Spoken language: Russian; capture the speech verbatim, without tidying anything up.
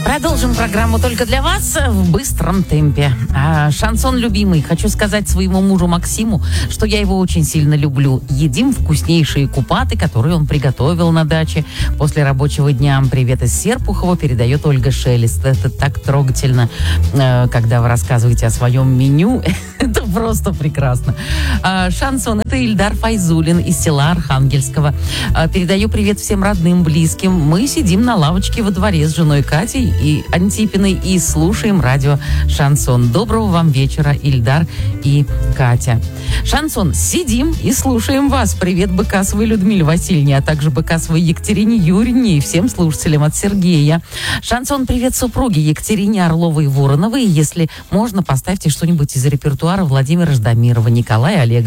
Продолжим программу только для вас в быстром темпе. А, шансон любимый. Хочу сказать своему мужу Максиму, что я его очень сильно люблю. Едим вкуснейшие купаты, которые он приготовил на даче после рабочего дня. Привет из Серпухова передает Ольга Шелест. Это так трогательно, когда вы рассказываете о своем меню. Это просто прекрасно. А, шансон — это Ильдар Файзулин из села Архангельского. А, передаю привет всем родным, близким. Мы сидим на лавочке во дворе с женой Катей и Антипиной и слушаем радио «Шансон». Доброго вам вечера, Ильдар и Катя. «Шансон». Сидим и слушаем вас. Привет Быкасовой Людмиле Васильевне, а также Быкасовой Екатерине Юрьевне и всем слушателям от Сергея. «Шансон». Привет супруге Екатерине Орловой-Вороновой. Если можно, поставьте что-нибудь из репертуара Владимира Ждамирова, Николая Олега